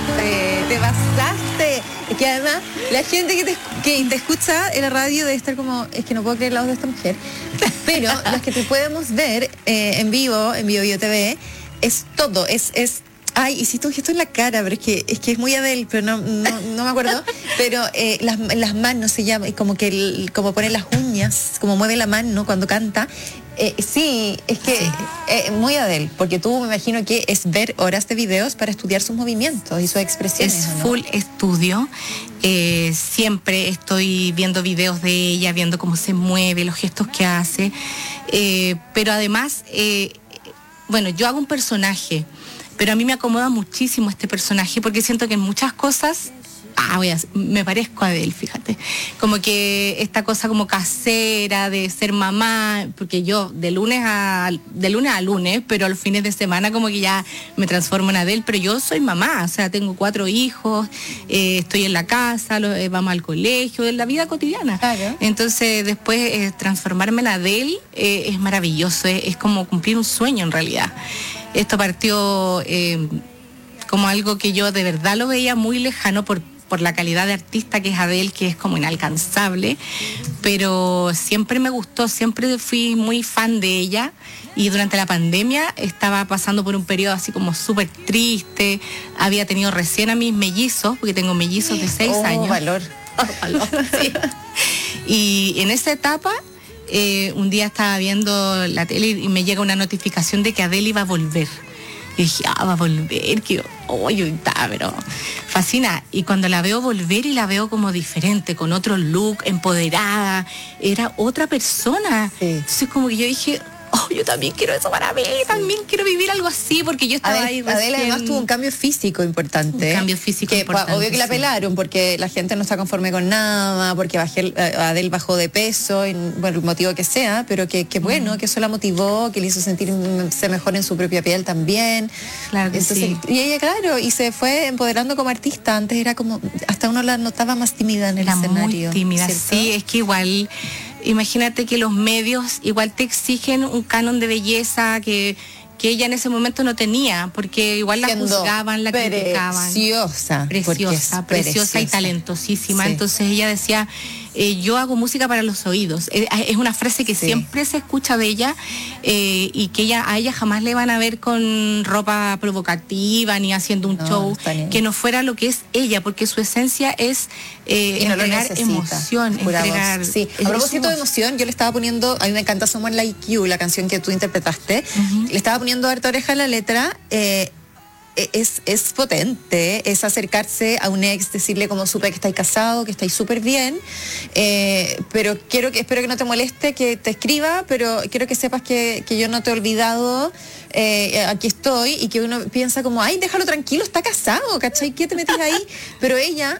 te pasaste. Es que además la gente que te escucha en la radio debe estar como, es que no puedo creer la voz de esta mujer. Pero los que te podemos ver en vivo, en Bio TV, es todo, ay, hiciste un gesto en la cara, pero es que es muy Adele, pero no me acuerdo. Pero las manos se llama, como como pone las uñas, como mueve la mano cuando canta. Sí, es que muy Adele, porque tú me imagino que es ver horas de videos para estudiar sus movimientos y sus expresiones. Es ¿no? full estudio. Siempre estoy viendo videos de ella, viendo cómo se mueve, los gestos que hace. Pero además, bueno, yo hago un personaje. Pero a mí me acomoda muchísimo este personaje porque siento que en muchas cosas, me parezco a Adele, fíjate. Como que esta cosa como casera de ser mamá, porque yo de lunes a lunes, pero a los fines de semana como que ya me transformo en Adele, pero yo soy mamá, o sea, tengo 4 hijos, estoy en la casa, vamos al colegio, en la vida cotidiana. Claro. Entonces después transformarme en Adele es maravilloso, es como cumplir un sueño en realidad. Esto partió como algo que yo de verdad lo veía muy lejano por la calidad de artista que es Adele, que es como inalcanzable, pero siempre me gustó, siempre fui muy fan de ella y durante la pandemia estaba pasando por un periodo así como súper triste, había tenido recién a mis mellizos, porque tengo mellizos de 6 años. Valor. Sí. Y en esa etapa... un día estaba viendo la tele y me llega una notificación de que Adele iba a volver. Y dije, va a volver, que pero fascina. Y cuando la veo volver y la veo como diferente, con otro look, empoderada, era otra persona. Sí. Entonces como que yo dije, yo también quiero eso para mí, también quiero vivir algo así, porque yo estaba ahí recién... Adele además tuvo un cambio físico importante. Un cambio físico importante. Obvio que la pelaron, porque la gente no está conforme con nada, porque Adele bajó de peso, por el motivo que sea, pero que bueno, que eso la motivó, que le hizo sentirse mejor en su propia piel también. Claro que entonces, sí. Y ella, claro, y se fue empoderando como artista. Antes era como, hasta uno la notaba más tímida en el escenario. Muy tímida, ¿cierto? sí, es que igual... Imagínate que los medios igual te exigen un canon de belleza que ella en ese momento no tenía, porque igual la juzgaban, la criticaban. Preciosa y talentosísima. Sí. Entonces ella decía, yo hago música para los oídos. Es una frase que siempre se escucha de ella y que a ella jamás le van a ver con ropa provocativa ni haciendo un show que no fuera lo que es ella, porque su esencia es entregar emoción. Sí. A propósito de emoción, yo le estaba poniendo, a mí me encanta Someone Like You, la canción que tú interpretaste, le estaba poniendo harta oreja a la letra. Es potente, es acercarse a un ex, decirle como supe que estáis casado, que estáis súper bien, pero espero que no te moleste que te escriba, pero quiero que sepas que yo no te he olvidado, aquí estoy, y que uno piensa como, ay, déjalo tranquilo, está casado, ¿cachai? ¿Qué te metes ahí? Pero ella